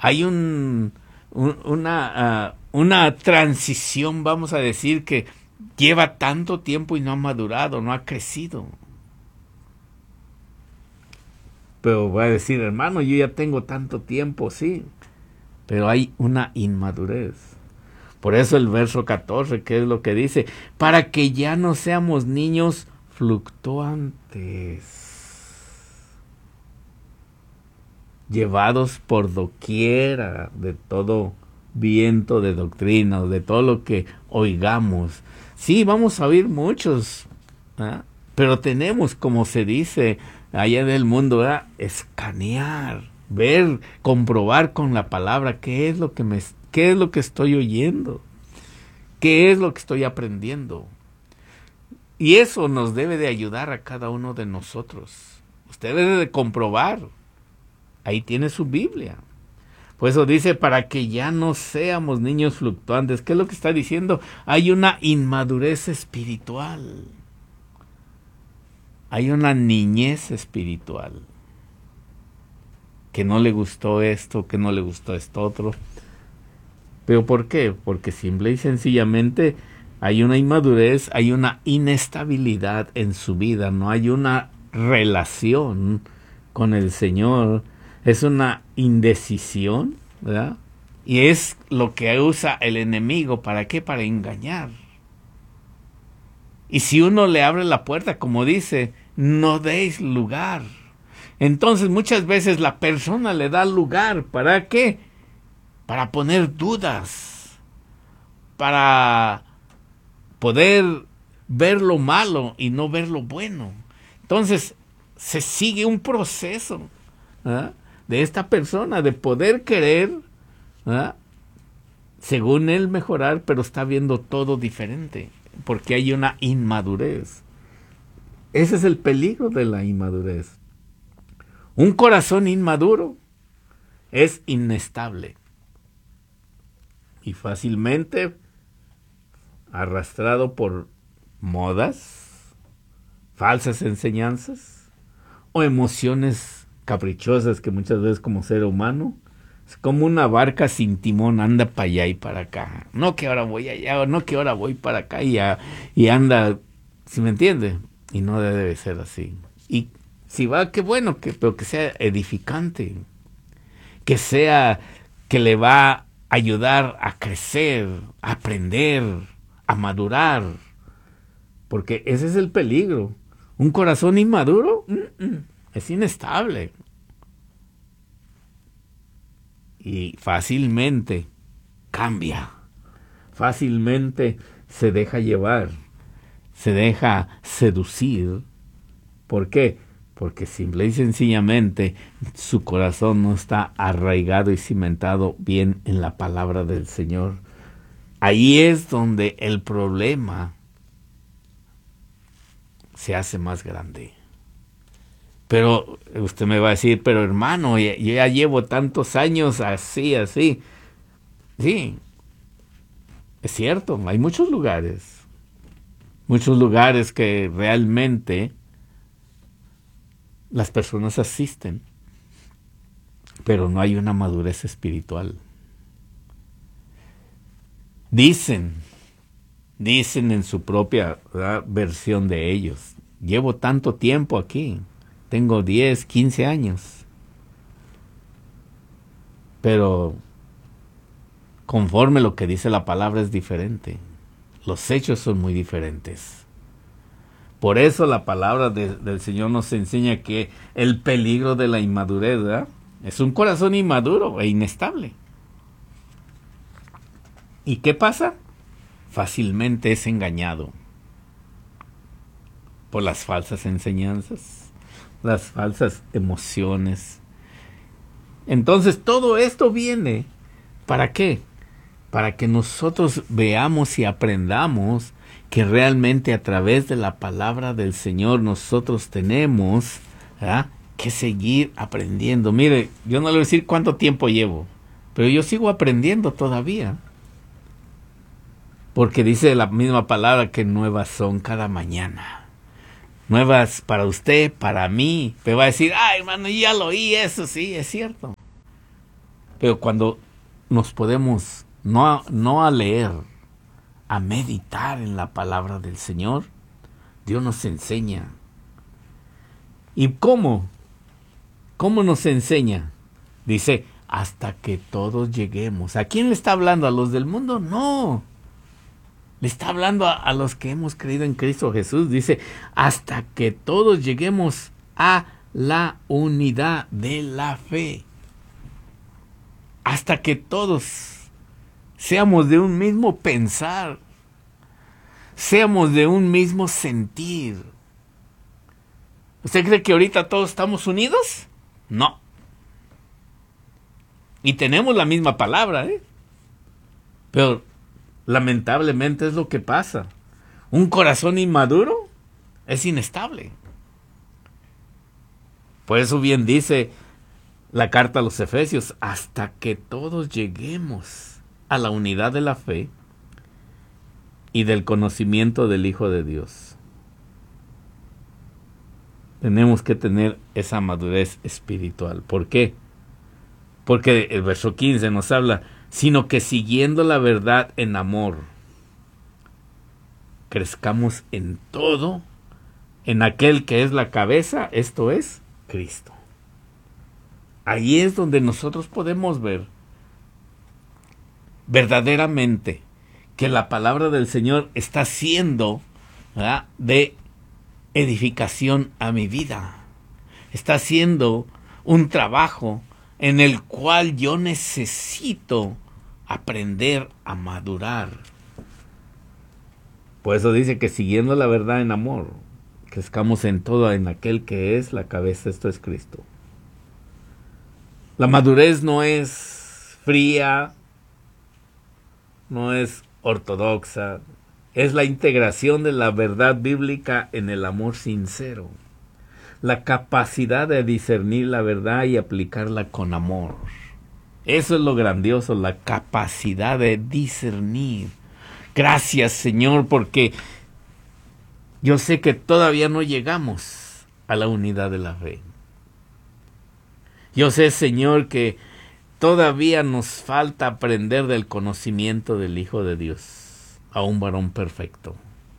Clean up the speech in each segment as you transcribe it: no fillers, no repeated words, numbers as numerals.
hay una transición, vamos a decir, que lleva tanto tiempo y no ha madurado, no ha crecido. Pero voy a decir, hermano, yo ya tengo tanto tiempo, sí, pero hay una inmadurez. Por eso el verso 14, que es lo que dice, para que ya no seamos niños fluctuantes, llevados por doquiera de todo viento de doctrina, de todo lo que oigamos. Sí, vamos a oír muchos, ¿eh? Pero tenemos, como se dice allá en el mundo, escanear, ver, comprobar con la palabra qué es lo que estoy oyendo, qué es lo que estoy aprendiendo. Y eso nos debe de ayudar a cada uno de nosotros. Usted debe de comprobar. Ahí tiene su Biblia. Por eso dice, para que ya no seamos niños fluctuantes. ¿Qué es lo que está diciendo? Hay una inmadurez espiritual. Hay una niñez espiritual. Que no le gustó esto, que no le gustó esto otro. ¿Pero por qué? Porque simple y sencillamente hay una inmadurez, hay una inestabilidad en su vida. No hay una relación con el Señor. Es una indecisión, ¿verdad? Y es lo que usa el enemigo. ¿Para qué? Para engañar. Y si uno le abre la puerta, como dice, no deis lugar. Entonces muchas veces la persona le da lugar. ¿Para qué? Para poner dudas. Para poder ver lo malo y no ver lo bueno. Entonces se sigue un proceso, ¿verdad?, de esta persona, de poder querer, ¿verdad?, según él mejorar, pero está viendo todo diferente, porque hay una inmadurez. Ese es el peligro de la inmadurez. Un corazón inmaduro es inestable y fácilmente arrastrado por modas, falsas enseñanzas o emociones caprichosas que muchas veces como ser humano es como una barca sin timón, anda para allá y para acá. No que ahora voy allá, o no que ahora voy para acá y anda, ¿sí me entiende? Y no debe ser así. Y si va, qué bueno, pero que sea edificante, que sea que le va a ayudar a crecer, a aprender, a madurar, porque ese es el peligro. Un corazón inmaduro es inestable y fácilmente cambia, fácilmente se deja llevar, se deja seducir. ¿Por qué? Porque simple y sencillamente su corazón no está arraigado y cimentado bien en la palabra del Señor. Ahí es donde el problema se hace más grande. Pero usted me va a decir, pero hermano, yo ya llevo tantos años así. Sí, es cierto, hay muchos lugares que realmente las personas asisten, pero no hay una madurez espiritual. Dicen en su propia, ¿verdad?, versión de ellos, llevo tanto tiempo aquí, tengo 10, 15 años, pero conforme lo que dice la palabra es diferente, los hechos son muy diferentes. Por eso la palabra del Señor nos enseña que el peligro de la inmadurez, ¿verdad?, es un corazón inmaduro e inestable. ¿Y qué pasa? Fácilmente es engañado por las falsas enseñanzas, las falsas emociones. Entonces todo esto viene, ¿para qué? Para que nosotros veamos y aprendamos que realmente a través de la palabra del Señor nosotros tenemos, ¿verdad?, que seguir aprendiendo. Mire, yo no le voy a decir cuánto tiempo llevo, pero yo sigo aprendiendo todavía. Porque dice la misma palabra que nuevas son cada mañana. Nuevas para usted, para mí. Me va a decir, ay hermano, ya lo oí, eso sí, es cierto. Pero cuando nos podemos, no a leer, a meditar en la palabra del Señor, Dios nos enseña. ¿Y cómo? ¿Cómo nos enseña? Dice, hasta que todos lleguemos. ¿A quién le está hablando? ¿A los del mundo? No. Le está hablando a los que hemos creído en Cristo Jesús. Dice, hasta que todos lleguemos a la unidad de la fe. Hasta que todos seamos de un mismo pensar, seamos de un mismo sentir. ¿Usted cree que ahorita todos estamos unidos? No. Y tenemos la misma palabra, ¿eh? Pero lamentablemente es lo que pasa. Un corazón inmaduro es inestable. Por eso bien dice la carta a los Efesios, hasta que todos lleguemos a la unidad de la fe y del conocimiento del Hijo de Dios. Tenemos que tener esa madurez espiritual. ¿Por qué? Porque el verso 15 nos habla, sino que siguiendo la verdad en amor, crezcamos en todo, en aquel que es la cabeza, esto es Cristo. Ahí es donde nosotros podemos ver verdaderamente que la palabra del Señor está siendo, ¿verdad?, de edificación a mi vida. Está haciendo un trabajo en el cual yo necesito aprender a madurar. Por eso dice que siguiendo la verdad en amor, crezcamos en todo en aquel que es la cabeza, esto es Cristo. La madurez no es fría, no es ortodoxa, es la integración de la verdad bíblica en el amor sincero. La capacidad de discernir la verdad y aplicarla con amor. Eso es lo grandioso, la capacidad de discernir. Gracias, Señor, porque yo sé que todavía no llegamos a la unidad de la fe. Yo sé, Señor, que todavía nos falta aprender del conocimiento del Hijo de Dios, a un varón perfecto.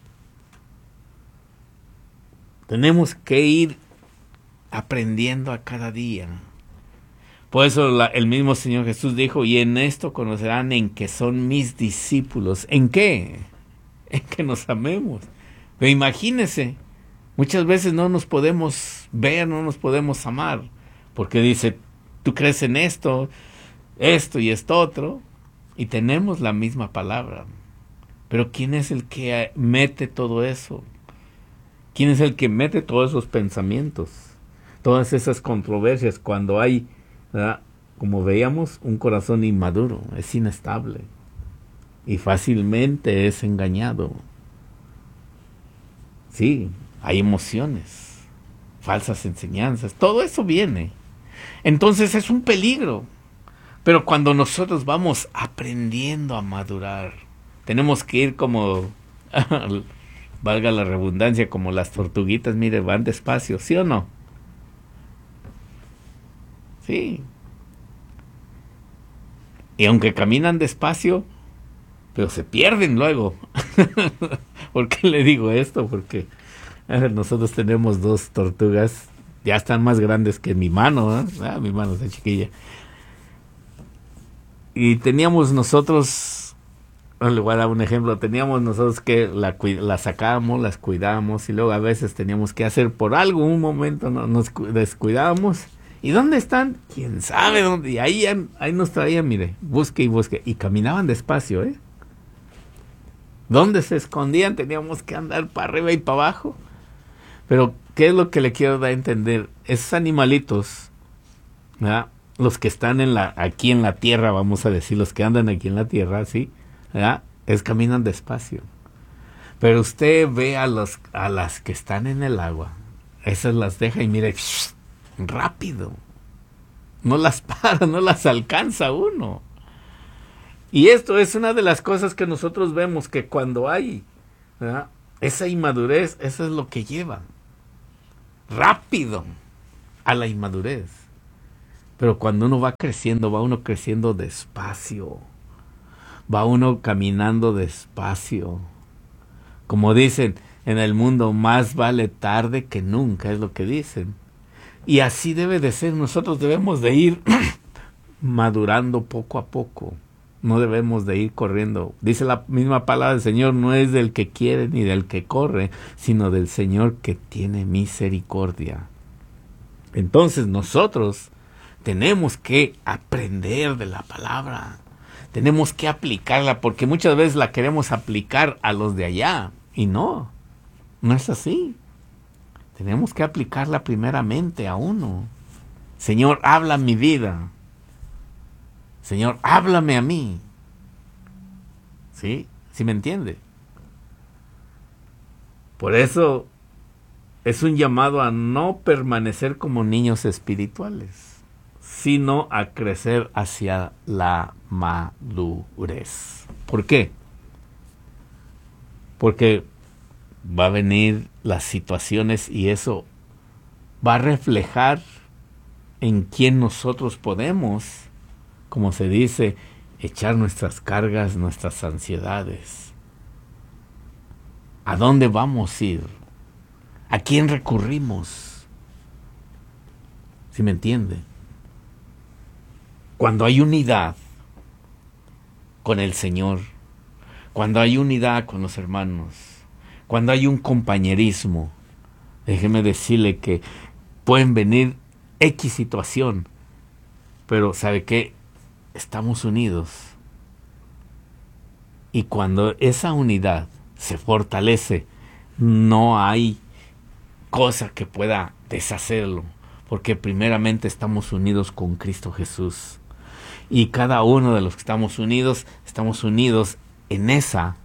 Tenemos que ir aprendiendo a cada día. Por eso el mismo Señor Jesús dijo, y en esto conocerán en que son mis discípulos. ¿En qué? En que nos amemos. Pero imagínense, muchas veces no nos podemos ver, no nos podemos amar, porque dice, tú crees en esto y esto otro, y tenemos la misma palabra. Pero ¿quién es el que mete todo eso? ¿Quién es el que mete todos esos pensamientos? Todas esas controversias cuando hay, ¿verdad?, como veíamos, un corazón inmaduro, es inestable y fácilmente es engañado. Sí, hay emociones, falsas enseñanzas, todo eso viene. Entonces es un peligro. Pero cuando nosotros vamos aprendiendo a madurar, tenemos que ir como, valga la redundancia, como las tortuguitas, mire, van despacio, ¿sí o no? Sí. Y aunque caminan despacio, pero se pierden luego. ¿Por qué le digo esto? Porque nosotros tenemos 2 tortugas, ya están más grandes que mi mano, ¿eh? Mi mano está chiquilla. Y teníamos nosotros, le voy a dar un ejemplo, teníamos nosotros que la sacábamos, las cuidábamos, y luego a veces teníamos que hacer por algo, un momento nos descuidábamos. ¿Y dónde están? ¿Quién sabe dónde? Y ahí nos traían, mire, busque y busque. Y caminaban despacio, ¿eh? ¿Dónde se escondían? Teníamos que andar para arriba y para abajo. Pero, ¿qué es lo que le quiero dar a entender? Esos animalitos, ¿verdad?, los que están aquí en la tierra, vamos a decir, los que andan aquí en la tierra, ¿sí?, ¿verdad?, caminan despacio. Pero usted ve a las que están en el agua, esas las deja y mire, rápido. No las para, no las alcanza uno. Y esto es una de las cosas que nosotros vemos, que cuando hay, ¿verdad?, esa inmadurez, eso es lo que lleva rápido a la inmadurez. Pero cuando uno va creciendo, va uno creciendo despacio. Va uno caminando despacio. Como dicen en el mundo, más vale tarde que nunca, es lo que dicen. Y así debe de ser. Nosotros debemos de ir madurando poco a poco. No debemos de ir corriendo. Dice la misma palabra del Señor, no es del que quiere ni del que corre, sino del Señor que tiene misericordia. Entonces nosotros tenemos que aprender de la palabra. Tenemos que aplicarla, porque muchas veces la queremos aplicar a los de allá. Y no es así. Tenemos que aplicarla primeramente a uno. Señor, habla mi vida. Señor, háblame a mí. ¿Sí? ¿Sí me entiende? Por eso es un llamado a no permanecer como niños espirituales, sino a crecer hacia la madurez. ¿Por qué? Porque va a venir las situaciones y eso va a reflejar en quién nosotros podemos, como se dice, echar nuestras cargas, nuestras ansiedades. ¿A dónde vamos a ir? ¿A quién recurrimos? ¿Sí me entiende? Cuando hay unidad con el Señor, cuando hay unidad con los hermanos, cuando hay un compañerismo, déjeme decirle que pueden venir X situación, pero ¿sabe qué? Estamos unidos. Y cuando esa unidad se fortalece, no hay cosa que pueda deshacerlo, porque primeramente estamos unidos con Cristo Jesús. Y cada uno de los que estamos unidos en esa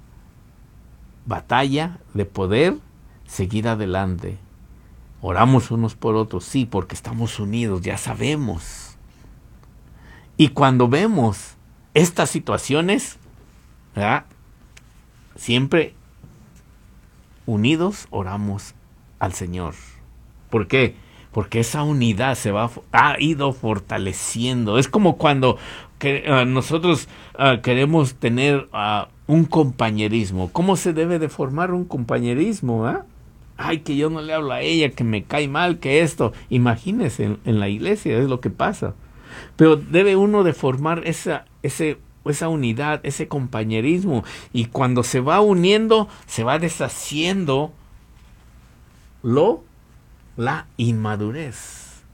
batalla de poder seguir adelante. Oramos unos por otros, sí, porque estamos unidos, ya sabemos. Y cuando vemos estas situaciones, ¿verdad?, siempre unidos oramos al Señor. ¿Por qué? Porque esa unidad ha ido fortaleciendo. Es como cuando nosotros queremos tener un compañerismo. ¿Cómo se debe de formar un compañerismo? Ay, que yo no le hablo a ella, que me cae mal, que esto. Imagínese, en la iglesia es lo que pasa. Pero debe uno de formar esa unidad, ese compañerismo. Y cuando se va uniendo, se va deshaciendo la inmadurez.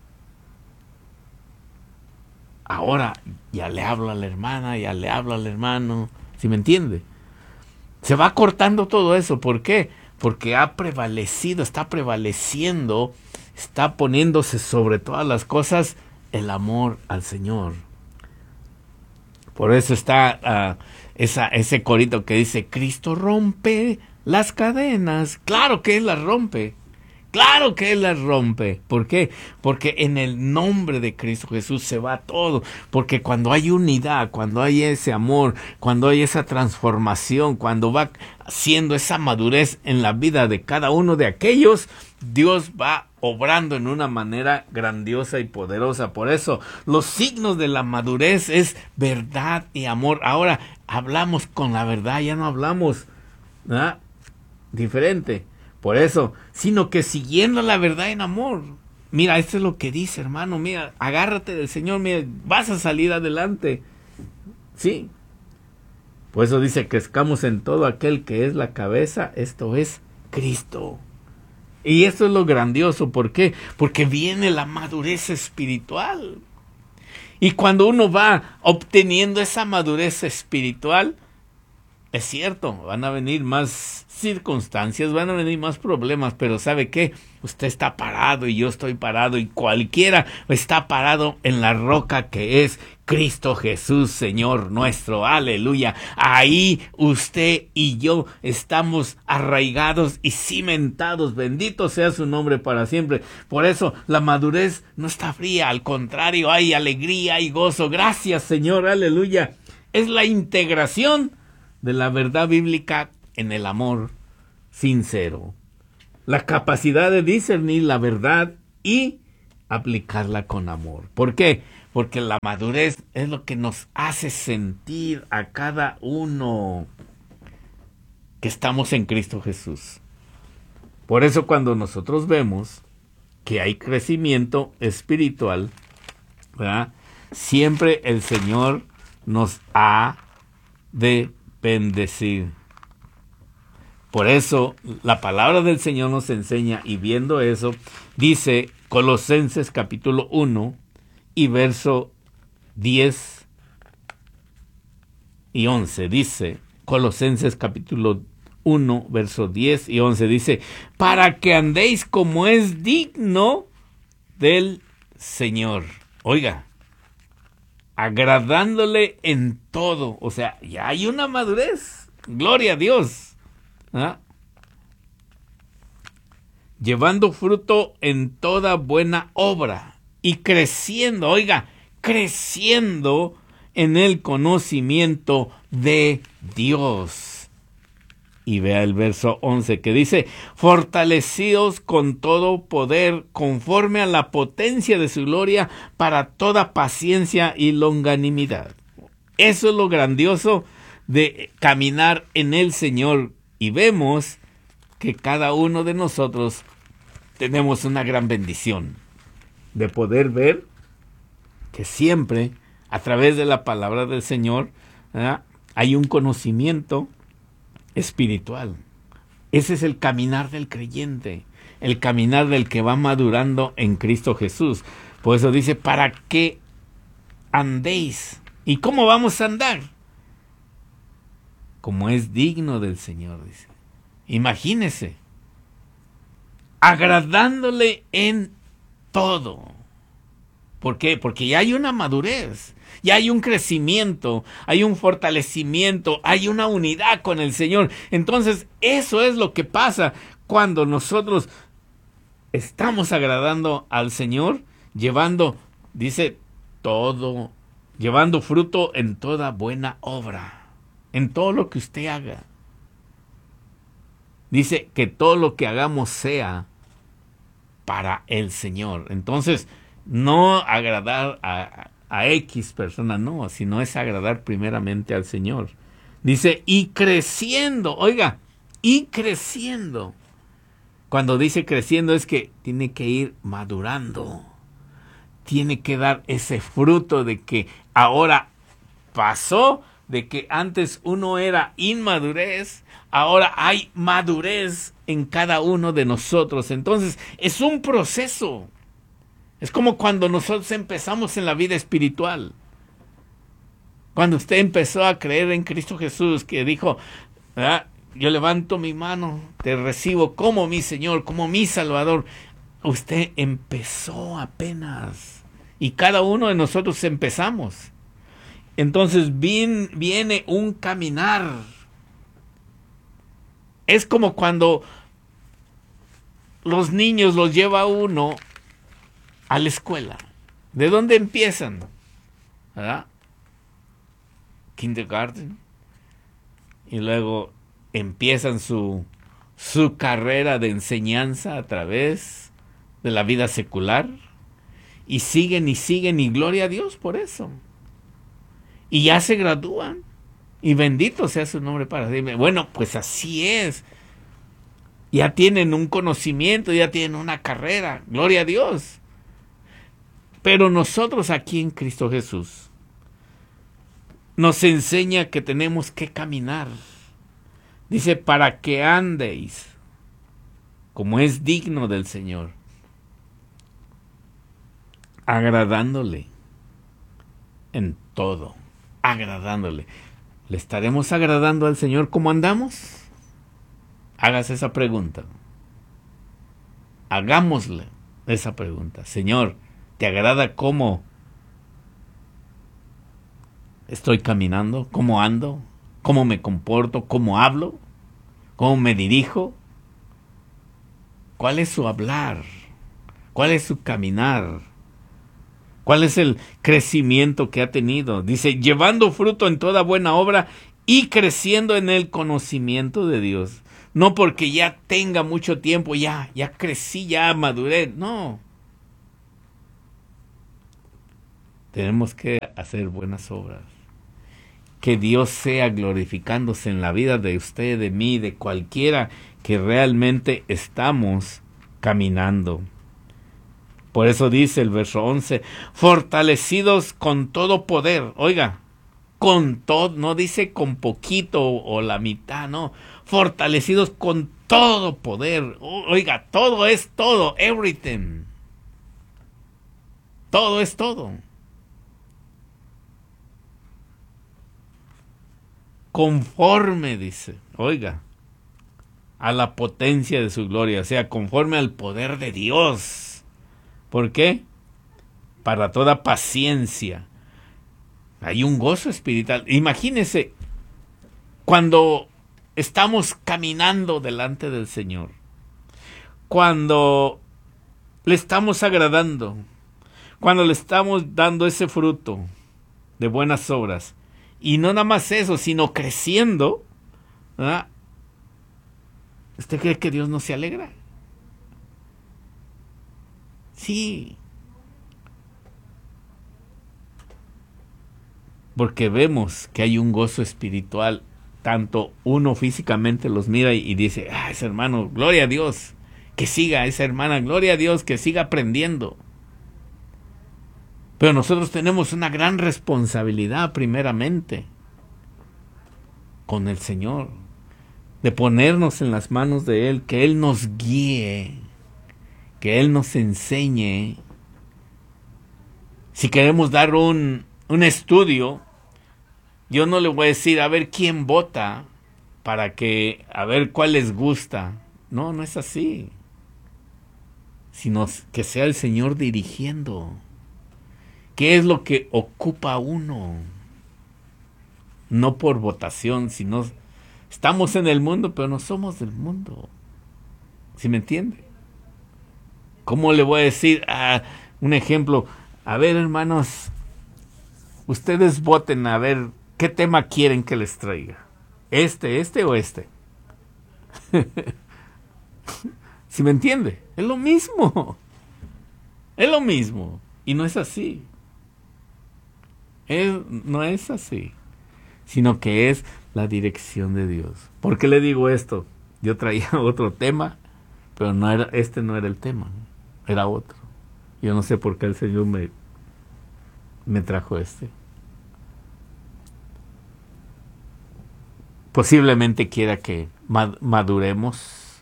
Ahora ya le hablo a la hermana, ya le hablo al hermano. ¿Sí me entiende? Se va cortando todo eso. ¿Por qué? Porque está prevaleciendo, está poniéndose sobre todas las cosas el amor al Señor. Por eso está ese corito que dice, Cristo rompe las cadenas. Claro que Él las rompe. Claro que Él las rompe. ¿Por qué? Porque en el nombre de Cristo Jesús se va todo. Porque cuando hay unidad, cuando hay ese amor, cuando hay esa transformación, cuando va siendo esa madurez en la vida de cada uno de aquellos, Dios va obrando en una manera grandiosa y poderosa. Por eso, los signos de la madurez es verdad y amor. Ahora hablamos con la verdad, ya no hablamos diferente. Por eso, sino que siguiendo la verdad en amor. Mira, esto es lo que dice, hermano. Mira, agárrate del Señor, mira, vas a salir adelante. Sí. Por eso dice, crezcamos en todo aquel que es la cabeza, esto es Cristo. Y esto es lo grandioso. ¿Por qué? Porque viene la madurez espiritual. Y cuando uno va obteniendo esa madurez espiritual, es cierto, van a venir más circunstancias, van a venir más problemas, pero ¿sabe qué? Usted está parado y yo estoy parado y cualquiera está parado en la roca que es Cristo Jesús, Señor nuestro. Aleluya. Ahí usted y yo estamos arraigados y cimentados. Bendito sea su nombre para siempre. Por eso la madurez no está fría, al contrario, hay alegría, hay gozo. Gracias, Señor. Aleluya. Es la integración de la verdad bíblica en el amor sincero. La capacidad de discernir la verdad y aplicarla con amor. ¿Por qué? Porque la madurez es lo que nos hace sentir a cada uno que estamos en Cristo Jesús. Por eso cuando nosotros vemos que hay crecimiento espiritual, ¿verdad?, siempre el Señor nos ha de bendecir. Por eso la palabra del Señor nos enseña, y viendo eso, dice Colosenses capítulo 1 y verso 10 y 11. Dice Colosenses capítulo 1, verso 10 y 11. Dice, para que andéis como es digno del Señor. Oiga, agradándole en todo. O sea, ya hay una madurez. Gloria a Dios. ¿Ah? Llevando fruto en toda buena obra y creciendo, oiga, creciendo en el conocimiento de Dios. Y vea el verso 11 que dice, fortalecidos con todo poder conforme a la potencia de su gloria para toda paciencia y longanimidad. Eso es lo grandioso de caminar en el Señor. Y vemos que cada uno de nosotros tenemos una gran bendición de poder ver que siempre a través de la palabra del Señor, ¿verdad?, hay un conocimiento espiritual. Ese es el caminar del creyente, el caminar del que va madurando en Cristo Jesús. Por eso dice, para que andéis. ¿Y cómo vamos a andar? Como es digno del Señor, dice. Imagínese, agradándole en todo. ¿Por qué? Porque ya hay una madurez, ya hay un crecimiento, hay un fortalecimiento, hay una unidad con el Señor. Entonces, eso es lo que pasa cuando nosotros estamos agradando al Señor, llevando, dice, todo, llevando fruto en toda buena obra. En todo lo que usted haga. Dice que todo lo que hagamos sea para el Señor. Entonces, no agradar a X persona, no, sino es agradar primeramente al Señor. Dice, y creciendo, oiga, y creciendo. Cuando dice creciendo es que tiene que ir madurando. Tiene que dar ese fruto de que ahora pasó, de que antes uno era inmadurez, ahora hay madurez en cada uno de nosotros. Entonces, es un proceso. Es como cuando nosotros empezamos en la vida espiritual. Cuando usted empezó a creer en Cristo Jesús, que dijo, ¿verdad?, yo levanto mi mano, te recibo como mi Señor, como mi Salvador. Usted empezó apenas. Y cada uno de nosotros empezamos. Entonces viene un caminar. Es como cuando los niños los lleva uno a la escuela. ¿De dónde empiezan? ¿Verdad? Kindergarten. Y luego empiezan su carrera de enseñanza a través de la vida secular. Y siguen, y gloria a Dios por eso. Y ya se gradúan. Y bendito sea su nombre para siempre. Bueno, pues así es. Ya tienen un conocimiento, ya tienen una carrera. Gloria a Dios. Pero nosotros aquí en Cristo Jesús nos enseña que tenemos que caminar. Dice, para que andéis como es digno del Señor, agradándole en todo. Agradándole. ¿Le estaremos agradando al Señor como andamos? Hágase esa pregunta. Hagámosle esa pregunta. Señor, ¿te agrada cómo estoy caminando? ¿Cómo ando? ¿Cómo me comporto? ¿Cómo hablo? ¿Cómo me dirijo? ¿Cuál es su hablar? ¿Cuál es su caminar? ¿Cuál es el crecimiento que ha tenido? Dice, llevando fruto en toda buena obra y creciendo en el conocimiento de Dios. No porque ya tenga mucho tiempo, ya crecí, ya maduré. No. tenemos que hacer buenas obras. Que Dios sea glorificándose en la vida de usted, de mí, de cualquiera que realmente estamos caminando. Por eso dice el verso 11, fortalecidos con todo poder. Oiga, con todo, no dice con poquito o la mitad, no. Fortalecidos con todo poder. Oiga, todo es todo, everything. Todo es todo. Conforme, dice, oiga, a la potencia de su gloria, o sea, conforme al poder de Dios. ¿Por qué? Para toda paciencia. Hay un gozo espiritual. Imagínese, cuando estamos caminando delante del Señor, cuando le estamos agradando, cuando le estamos dando ese fruto de buenas obras, y no nada más eso, sino creciendo, ¿verdad? ¿Usted cree que Dios no se alegra? Sí. Porque vemos que hay un gozo espiritual, tanto uno físicamente los mira y dice, ese hermano, gloria a Dios, que siga, esa hermana, gloria a Dios, que siga aprendiendo. Pero nosotros tenemos una gran responsabilidad primeramente con el Señor, de ponernos en las manos de Él, que Él nos guíe, que Él nos enseñe. Si queremos dar un estudio, yo no le voy a decir a ver quién vota para que a ver cuál les gusta. No, no es así. Sino que sea el Señor dirigiendo. ¿Qué es lo que ocupa uno? No por votación, sino estamos en el mundo, pero no somos del mundo. ¿Sí me entiende? ¿Cómo le voy a decir un ejemplo? A ver, hermanos, ustedes voten a ver qué tema quieren que les traiga. ¿Este o este? ¿Sí me entiende? Es lo mismo. Es lo mismo. Y no es así. No es así. Sino que es la dirección de Dios. ¿Por qué le digo esto? Yo traía otro tema, pero no era el tema. Era otro. Yo no sé por qué el Señor me trajo este. Posiblemente quiera que maduremos,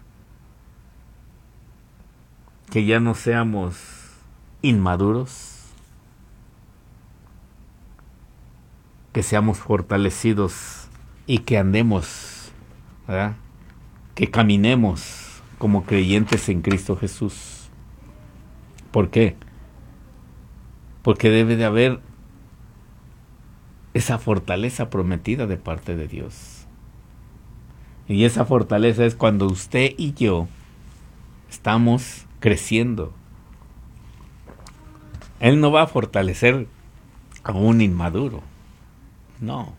que ya no seamos inmaduros, que seamos fortalecidos y que andemos, ¿verdad? Que caminemos como creyentes en Cristo Jesús. ¿Por qué? Porque debe de haber esa fortaleza prometida de parte de Dios. Y esa fortaleza es cuando usted y yo estamos creciendo. Él no va a fortalecer a un inmaduro. No.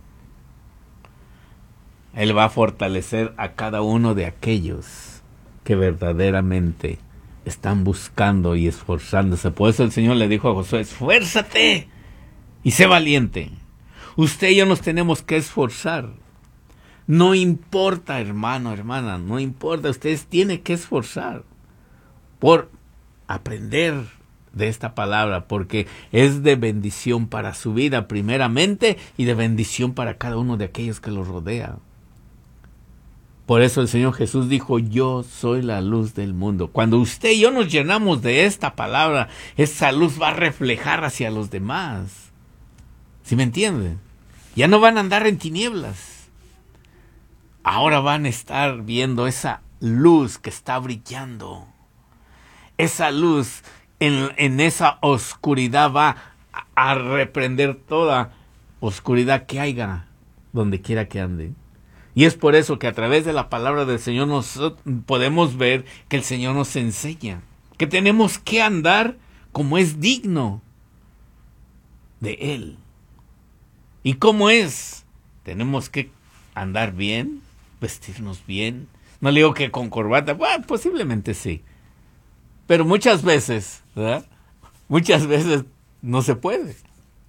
Él va a fortalecer a cada uno de aquellos que verdaderamente están buscando y esforzándose. Por eso el Señor le dijo a Josué, esfuérzate y sé valiente. Usted y yo nos tenemos que esforzar. No importa, hermano, hermana, no importa. Ustedes tienen que esforzar por aprender de esta palabra, porque es de bendición para su vida primeramente y de bendición para cada uno de aquellos que los rodean. Por eso el Señor Jesús dijo, yo soy la luz del mundo. Cuando usted y yo nos llenamos de esta palabra, esa luz va a reflejar hacia los demás. ¿Sí me entienden? Ya no van a andar en tinieblas. Ahora van a estar viendo esa luz que está brillando. Esa luz en esa oscuridad va a reprender toda oscuridad que haya donde quiera que ande. Y es por eso que a través de la palabra del Señor podemos ver que el Señor nos enseña que tenemos que andar como es digno de Él. ¿Y cómo es? Tenemos que andar bien, vestirnos bien. No le digo que con corbata, bueno, posiblemente sí. Pero muchas veces, ¿verdad? Muchas veces no se puede.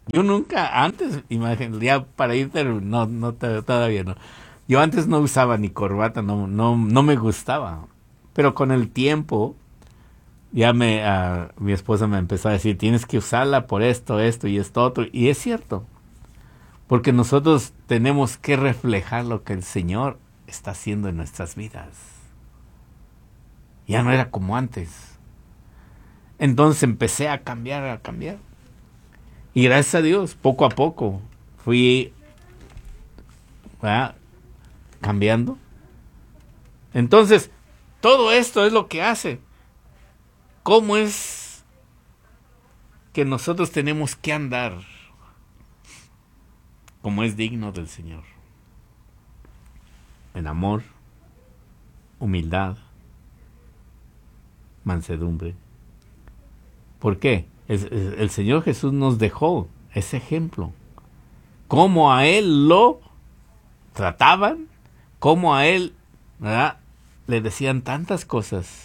Yo nunca, antes, imagínate, ya para irte, no, no, todavía no. Yo antes no usaba ni corbata, no me gustaba. Pero con el tiempo, mi esposa me empezó a decir, tienes que usarla por esto y esto otro. Y es cierto, porque nosotros tenemos que reflejar lo que el Señor está haciendo en nuestras vidas. Ya no era como antes. Entonces empecé a cambiar, a cambiar. Y gracias a Dios, poco a poco, fui, ¿verdad?, cambiando. Entonces, todo esto es lo que hace. ¿Cómo es que nosotros tenemos que andar como es digno del Señor? En amor, humildad, mansedumbre. ¿Por qué? El Señor Jesús nos dejó ese ejemplo. Cómo a Él lo trataban, cómo a Él, ¿verdad?, le decían tantas cosas.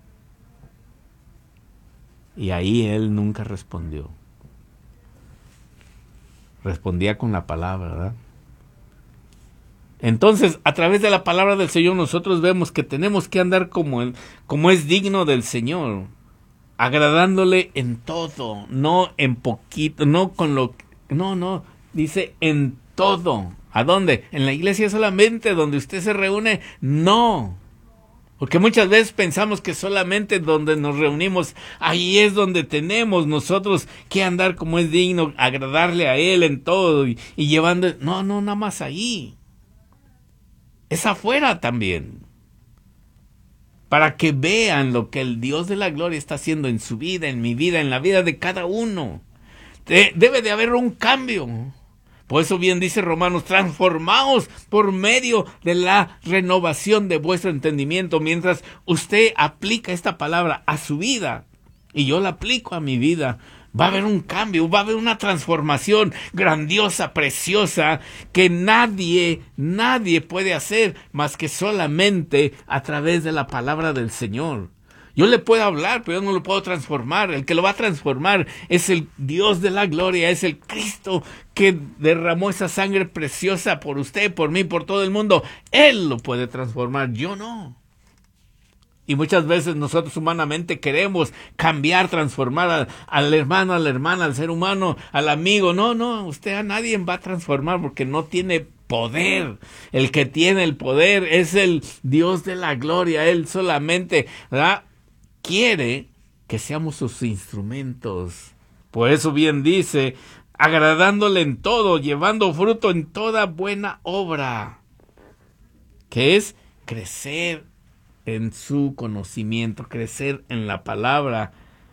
Y ahí Él nunca respondió. Respondía con la palabra, ¿verdad? Entonces, a través de la palabra del Señor, nosotros vemos que tenemos que andar como es digno del Señor, agradándole en todo, no en poquito, no, dice en todo. ¿A dónde? ¿En la iglesia solamente donde usted se reúne? No. Porque muchas veces pensamos que solamente donde nos reunimos, ahí es donde tenemos nosotros que andar como es digno, agradarle a Él en todo y llevando. No, nada más ahí. Es afuera también. Para que vean lo que el Dios de la gloria está haciendo en su vida, en mi vida, en la vida de cada uno. Debe de haber un cambio. Por eso bien dice Romanos, transformaos por medio de la renovación de vuestro entendimiento. Mientras usted aplica esta palabra a su vida y yo la aplico a mi vida, va a haber un cambio, va a haber una transformación grandiosa, preciosa, que nadie puede hacer más que solamente a través de la palabra del Señor. Yo le puedo hablar, pero yo no lo puedo transformar. El que lo va a transformar es el Dios de la gloria, es el Cristo que derramó esa sangre preciosa por usted, por mí, por todo el mundo. Él lo puede transformar, yo no. Y muchas veces nosotros humanamente queremos cambiar, transformar al hermano, a la hermana, al ser humano, al amigo. No, usted a nadie va a transformar porque no tiene poder. El que tiene el poder es el Dios de la gloria. Él solamente, ¿verdad?, quiere que seamos sus instrumentos. Por eso bien dice, agradándole en todo, llevando fruto en toda buena obra, que es crecer en su conocimiento, crecer en la palabra,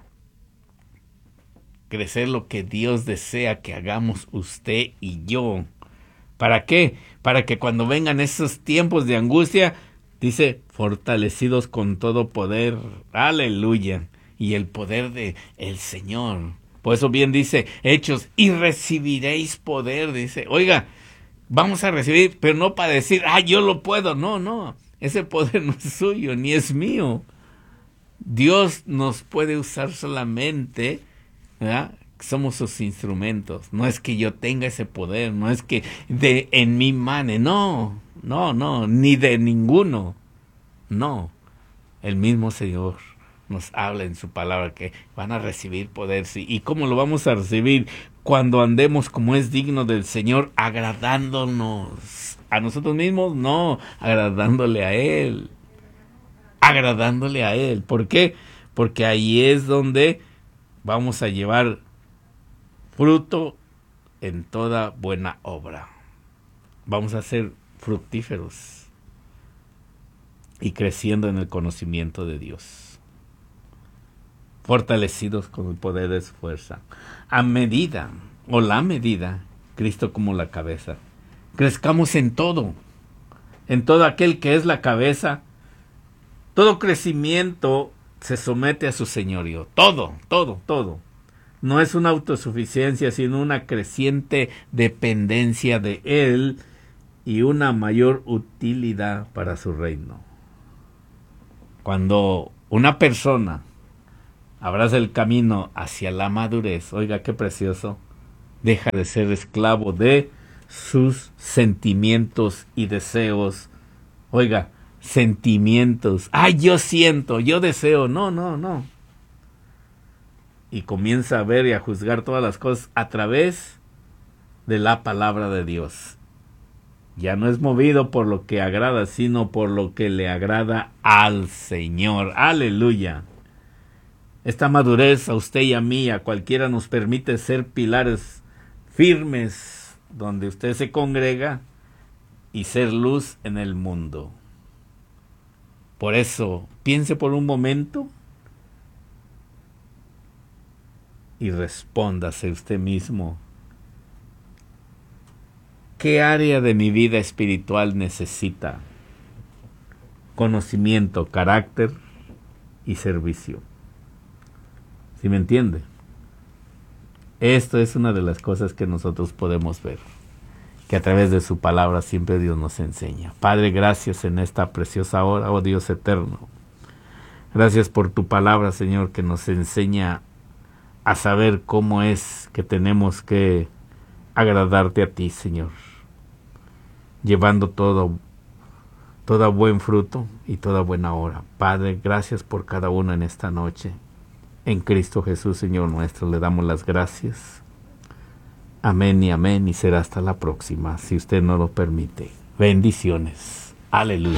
crecer lo que Dios desea que hagamos usted y yo. ¿Para qué? Para que cuando vengan esos tiempos de angustia, dice, fortalecidos con todo poder, aleluya, y el poder de el Señor. Por eso bien dice Hechos, y recibiréis poder, dice, oiga, vamos a recibir, pero no para decir, yo lo puedo, no, ese poder no es suyo, ni es mío. Dios nos puede usar solamente, ¿verdad?, somos sus instrumentos. No es que yo tenga ese poder, no es que en mi mane, no, ni de ninguno. No, el mismo Señor nos habla en su palabra que van a recibir poder, sí. ¿Y cómo lo vamos a recibir? Cuando andemos como es digno del Señor, agradándonos a nosotros mismos, no, agradándole a Él. Agradándole a Él. ¿Por qué? Porque ahí es donde vamos a llevar fruto en toda buena obra. Vamos a ser fructíferos y creciendo en el conocimiento de Dios, fortalecidos con el poder de su fuerza, a medida, o la medida, Cristo como la cabeza. Crezcamos en todo aquel que es la cabeza. Todo crecimiento se somete a su señorío, todo. No es una autosuficiencia, sino una creciente dependencia de Él y una mayor utilidad para su reino. Cuando una persona abraza el camino hacia la madurez, oiga qué precioso, deja de ser esclavo de sus sentimientos y deseos. Oiga, sentimientos. Ay, yo siento, yo deseo. No, no, no. Y comienza a ver y a juzgar todas las cosas a través de la palabra de Dios. Ya no es movido por lo que agrada, sino por lo que le agrada al Señor. Aleluya. Esta madurez a usted y a mí, a cualquiera, nos permite ser pilares firmes donde usted se congrega y ser luz en el mundo. Por eso, piense por un momento y respóndase usted mismo. ¿Qué área de mi vida espiritual necesita conocimiento, carácter y servicio? ¿Sí me entiende? Esto es una de las cosas que nosotros podemos ver, que a través de su palabra siempre Dios nos enseña. Padre, gracias en esta preciosa hora, oh Dios eterno. Gracias por tu palabra, Señor, que nos enseña a saber cómo es que tenemos que agradarte a ti, Señor, llevando todo buen fruto y toda buena obra. Padre, gracias por cada uno en esta noche. En Cristo Jesús, Señor nuestro, le damos las gracias. Amén y amén, y será hasta la próxima, si usted no lo permite. Bendiciones. Aleluya.